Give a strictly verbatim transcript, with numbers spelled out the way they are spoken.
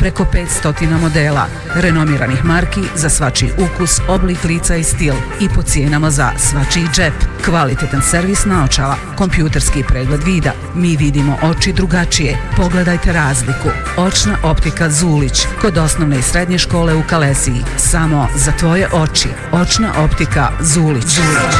preko petsto modela, renomiranih marki za svačiji ukus, oblik lica i stil i po cijenama za svačiji džep. Kvalitetan servis naočala, kompjuterski pregled vida. Mi vidimo oči drugačije. Pogledajte razliku. Očna optika Zulić, kod osnovne i srednje škole u Kalesiji. Samo za tvoje oči. Očna optika Zulić. Zulić.